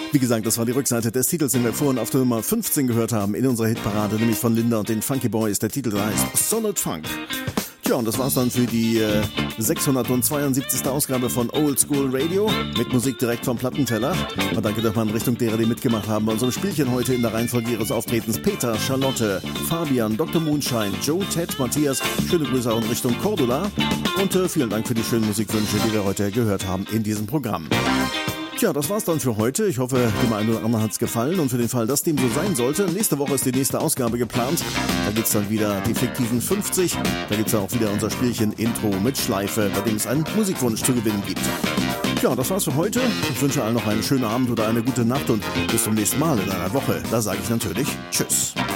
Wie gesagt, das war die Rückseite des Titels, den wir vorhin auf der Nummer 15 gehört haben in unserer Hitparade, nämlich von Linda und den Funky Boys. Der Titel heißt Solid Funk. Tja, und das war's dann für die 672. Ausgabe von Old School Radio mit Musik direkt vom Plattenteller. Und danke doch mal in Richtung derer, die mitgemacht haben bei unserem Spielchen heute in der Reihenfolge ihres Auftretens. Peter, Charlotte, Fabian, Dr. Moonshine, Joe, Ted, Matthias. Schöne Grüße auch in Richtung Cordula. Und vielen Dank für die schönen Musikwünsche, die wir heute gehört haben in diesem Programm. Tja, das war's dann für heute. Ich hoffe, dem einen oder anderen hat's gefallen. Und für den Fall, dass dem so sein sollte, nächste Woche ist die nächste Ausgabe geplant. Da gibt's dann wieder die fiktiven 50. Da gibt's dann auch wieder unser Spielchen Intro mit Schleife, bei dem es einen Musikwunsch zu gewinnen gibt. Ja, das war's für heute. Ich wünsche allen noch einen schönen Abend oder eine gute Nacht und bis zum nächsten Mal in einer Woche. Da sage ich natürlich Tschüss.